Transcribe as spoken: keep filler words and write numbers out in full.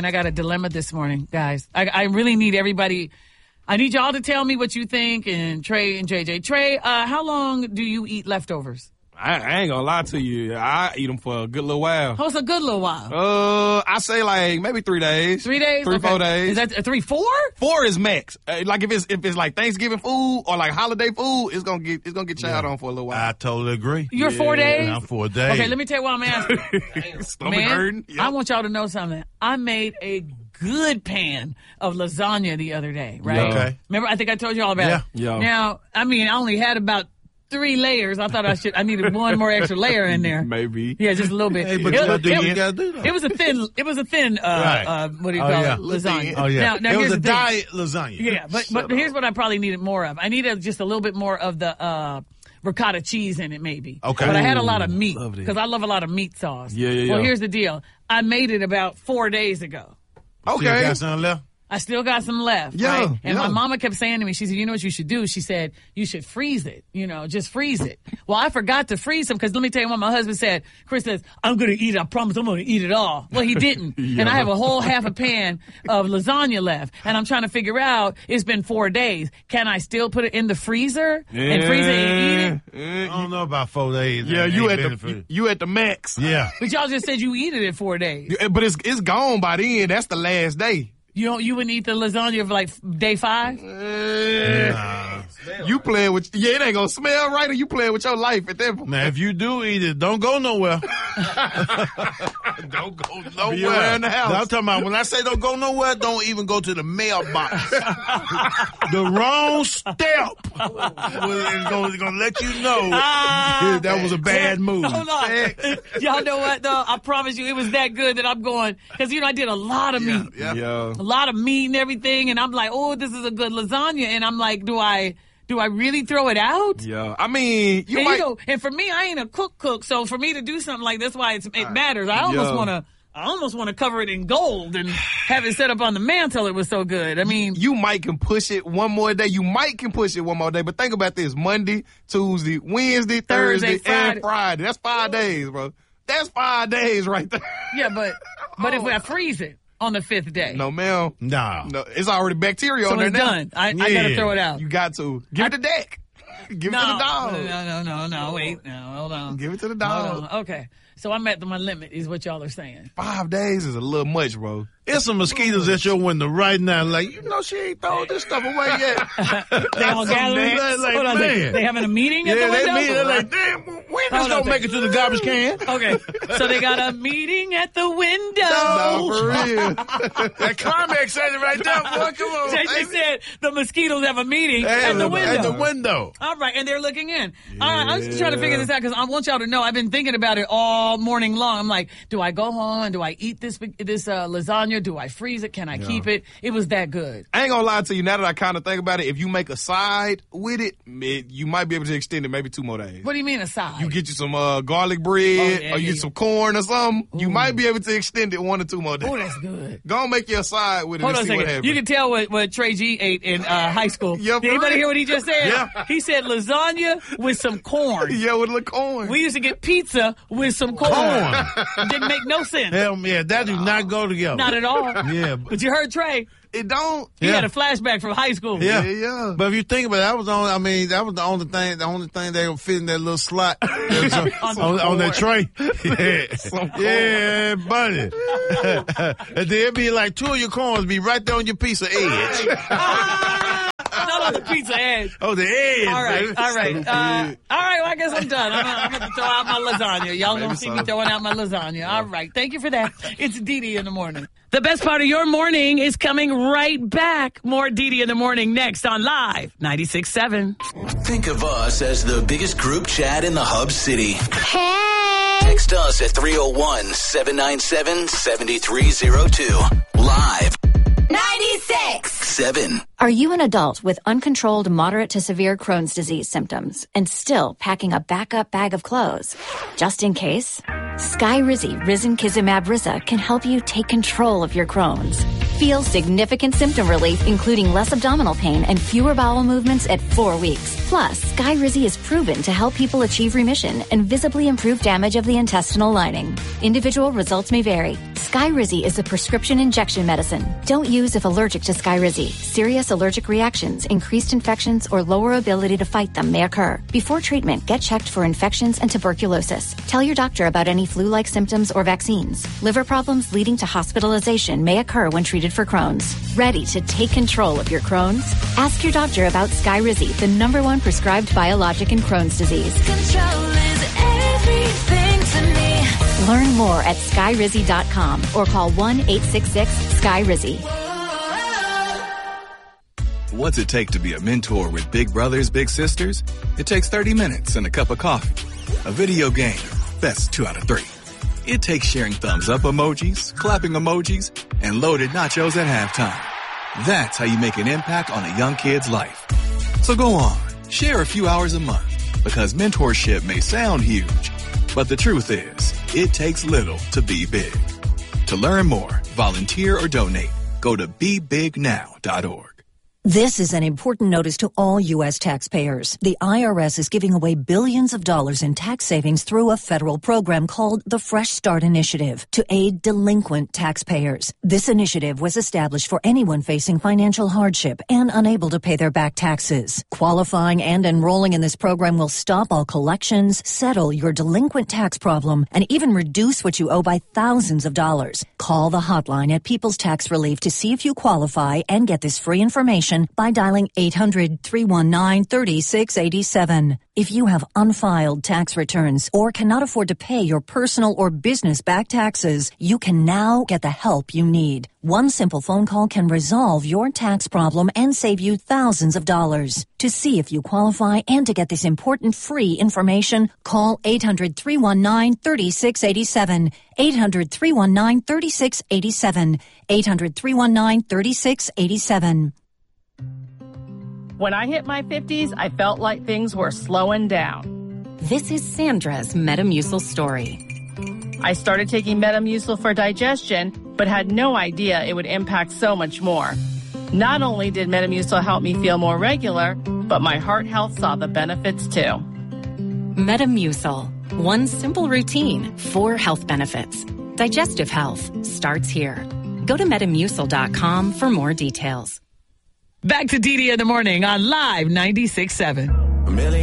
man, I got a dilemma this morning, guys. I, I really need everybody. I need y'all to tell me what you think, and Trey and J J. Trey, uh, how long do you eat leftovers? I, I ain't gonna lie to you. I eat them for a good little while. Oh, it's a good little while. Uh, I say like maybe three days. Three days? Three, okay. four days. Is that uh, three, four? Four is max. Uh, like if it's if it's like Thanksgiving food or like holiday food, it's gonna get it's gonna get chowed yeah. on for a little while. I totally agree. You're yeah. four days? I'm four days. Okay, let me tell you why I'm asking. Stomach Man, hurting. Yep. I want y'all to know something. I made a good pan of lasagna the other day, right? Okay. Remember, I think I told you all about yeah. it. Yeah. Now, I mean, I only had about three layers. I thought I should. I needed one more extra layer in there. Maybe. Yeah, just a little bit. Hey, but it, you, gotta do, it, you gotta do that. It was a thin. It was a thin. Uh, right. uh, what do you oh, call yeah. it? Lasagna. Oh yeah. Now, now it here's was a the thing. diet lasagna. Yeah, but but here's what I probably needed more of. I needed just a little bit more of the uh, ricotta cheese in it, maybe. Okay. But I had a lot of meat Loved it. because I love a lot of meat sauce. Yeah, yeah, Well, yeah. here's the deal. I made it about four days ago. Still Okay. got something left? I still got some left. Yeah, right? And yeah. my mama kept saying to me, she said, you know what you should do? She said, you should freeze it. You know, just freeze it. Well, I forgot to freeze them because let me tell you what my husband said. Chris says, I'm going to eat it. I promise I'm going to eat it all. Well, he didn't. Yeah. And I have a whole half a pan of lasagna left. And I'm trying to figure out, it's been four days. Can I still put it in the freezer and freeze it and eat it? I don't know about four days. Yeah, That you ain't at the benefit. you at the max. Yeah. But y'all just said you eat it in four days. But it's it's gone by then. That's the last day. You don't, you wouldn't eat the lasagna for like day five? Uh, Nah. You playing with yeah, it ain't gonna smell right, or you playing with your life at that point. Now, if you do eat it, don't go nowhere. don't go nowhere. Be around the house. Now, I'm talking about when I say don't go nowhere, don't even go to the mailbox. The wrong step is going to let you know Ah. that was a bad move. Hold on. Y'all know what, though? I promise you, it was that good that I'm going, because, you know, I did a lot of Yeah, meat. yeah. Yeah. A lot of meat and everything, and I'm like, oh, this is a good lasagna. And I'm like, do I do I really throw it out? Yeah. I mean, you and, might. you know, and for me, I ain't a cook cook, so for me to do something like this, why it's, it matters. I almost Yeah. want to. I almost want to cover it in gold and have it set up on the mantle. It was so good. I mean, You might can push it one more day. You might can push it one more day. But think about this: Monday, Tuesday, Wednesday, Thursday, Thursday, Friday. and Friday. That's five days, bro. That's five days right there. yeah, but but if I freeze it on the fifth day, No, ma'am. Nah. No, it's already bacteria so on there it's now. done. I, I Yeah. gotta throw it out. You got to give it to Dak. Give no, it to the dog. no, no, no, no. Wait, no, hold on. Give it to the Hold dog. on. Okay, so I'm at my limit, is what y'all are saying. Five days is a little much, bro. There's some mosquitoes at your window right now. Like, you know, she ain't throwing this stuff away yet. They all gathering. nasty- like, Hold on, they, man. they having a meeting at Yeah, the they window. mean, they're like, damn, we just Hold on, don't make it to the garbage can. Okay, so they got a meeting at the window. No, for real. That climax excited right there, boy. Come on. J J said the mosquitoes have a meeting Hey, at the window. At the window. All right, and they're looking in. All right, I'm just trying to figure this out because I want y'all to know I've been thinking about it all morning long. I'm like, do I go home and do I eat this this uh, lasagna? Do I freeze it? Can I keep it? It was that good. I ain't gonna lie to you. Now that I kind of think about it, if you make a side with it, it, you might be able to extend it maybe two more days. What do you mean a side? You get you some uh, garlic bread, Oh, yeah, or you yeah, get yeah. some corn or something. You might be able to extend it one or two more days. Oh, that's good. Go and make your side with it Hold and on a see what second. happens. You can tell what, what Trey G ate in uh, high school. Yeah, Did for anybody real. hear what he just said? Yeah. He said lasagna with some corn. yeah, with a little corn. We used to get pizza with some corn. Corn. Didn't make no sense. Hell, yeah, that do not go together. Not at all. Yeah, but- But you heard Trey. it don't. He Yeah. had a flashback from high school. Yeah. Yeah, yeah. But if you think about it, that was the only, I mean, that was the only thing, the only thing they would fit in that little slot on, on, on that tray. Yeah, yeah buddy. And then it'd be like two of your corns be right there on your piece of edge. Not on the pizza edge. Oh, the edge. All right, baby. all right. Uh, all right, well, I guess I'm done. I'm gonna, I'm gonna throw out my lasagna. Y'all gonna see me throwing out my lasagna. All right, thank you for that. It's Dee Dee in the morning. The best part of your morning is coming right back. More Dee Dee in the morning next on Live ninety-six point seven. Think of us as the biggest group chat in the Hub City. Hey! Text us at three oh one, seven nine seven, seven three oh two. Live ninety-six! seven. Are you an adult with uncontrolled moderate to severe Crohn's disease symptoms and still packing a backup bag of clothes? Just in case? Skyrizi Risankizumab Riza can help you take control of your Crohn's. Feel significant symptom relief, including less abdominal pain and fewer bowel movements at four weeks. Plus, Skyrizi is proven to help people achieve remission and visibly improve damage of the intestinal lining. Individual results may vary. Skyrizi is a prescription injection medicine. Don't use if allergic to Skyrizi. Serious allergic reactions, increased infections, or lower ability to fight them may occur. Before treatment, get checked for infections and tuberculosis. Tell your doctor about any flu-like symptoms or vaccines. Liver problems leading to hospitalization may occur when treated for Crohn's. Ready to take control of your Crohn's? Ask your doctor about Skyrizi, the number one prescribed biologic in Crohn's disease. Control is everything to me. Learn more at skyrizi dot com or call one eight six six sky rizi. What's it take to be a mentor with big brothers, big sisters? It takes thirty minutes and a cup of coffee. A video game, that's two out of three. It takes sharing thumbs up emojis, clapping emojis, and loaded nachos at halftime. That's how you make an impact on a young kid's life. So go on, share a few hours a month, because mentorship may sound huge, but the truth is, it takes little to be big. To learn more, volunteer, or donate, go to be big now dot org. This is an important notice to all U S taxpayers. The I R S is giving away billions of dollars in tax savings through a federal program called the Fresh Start Initiative to aid delinquent taxpayers. This initiative was established for anyone facing financial hardship and unable to pay their back taxes. Qualifying and enrolling in this program will stop all collections, settle your delinquent tax problem, and even reduce what you owe by thousands of dollars. Call the hotline at People's Tax Relief to see if you qualify and get this free information by dialing eight hundred, three one nine, three six eight seven. If you have unfiled tax returns or cannot afford to pay your personal or business back taxes, you can now get the help you need. One simple phone call can resolve your tax problem and save you thousands of dollars. To see if you qualify and to get this important free information, call eight hundred, three one nine, three six eight seven. eight hundred, three one nine, three six eight seven. eight hundred, three one nine, three six eight seven. When I hit my fifties, I felt like things were slowing down. This is Sandra's Metamucil story. I started taking Metamucil for digestion, but had no idea it would impact so much more. Not only did Metamucil help me feel more regular, but my heart health saw the benefits too. Metamucil. One simple routine, four health benefits. Digestive health starts here. Go to metamucil dot com for more details. Back to Dee Dee in the morning on Live ninety-six point seven. A million